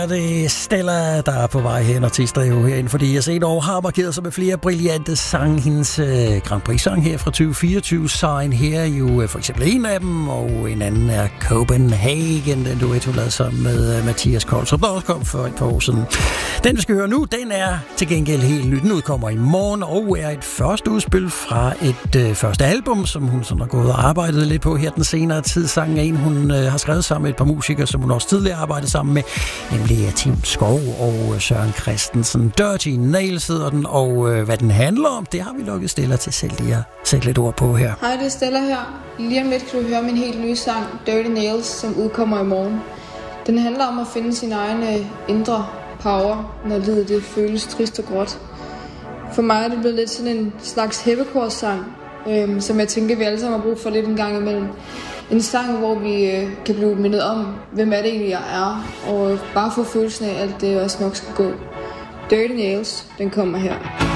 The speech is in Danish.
Det er Stella, der er på vej hen og tilstræve herinde, fordi jeg set over har markeret sig med flere brillante sang. Hendes Grand Prix-sang her fra 2024, Sign her jo for eksempel en af dem, og en anden er Copenhagen, den duet hun lavede sammen med Mathias Kolstrup, der også kom for et par år siden. Den vi skal høre nu, den er til gengæld helt ny. Den udkommer i morgen og er et første udspil fra et første album, som hun sådan har gået og arbejdet lidt på her den senere tid. Sangen er en, hun har skrevet sammen med et par musikere, som hun også tidligere arbejdede sammen med, nemlig Tim Skov og Søren Christensen. Dirty Nails hedder den, og hvad den handler om, det har vi lukket Stella til selv lige at sætte lidt ord på her. Hej, det er Stella her. Lige om lidt kan du høre min helt nye sang, Dirty Nails, som udkommer i morgen. Den handler om at finde sin egen indre power, når livet det føles trist og gråt. For mig er det blevet lidt sådan en slags hæppekors-sang, som jeg tænker, vi alle sammen har brug for lidt en gang imellem. En sang, hvor vi kan blive mindet om, hvem er det egentlig, jeg er, og bare få følelsen af, at det også nok skal gå. Dirty Nails, den kommer her.